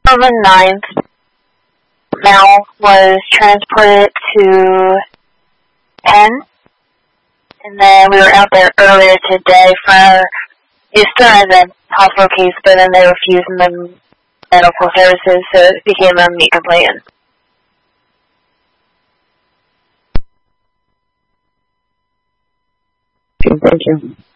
On the 9th, Mel was transported to Penn, and then we were out there earlier today for, he was still in the hospital case, but then they refused the medical services, so it became a meat complaint. Okay, thank you.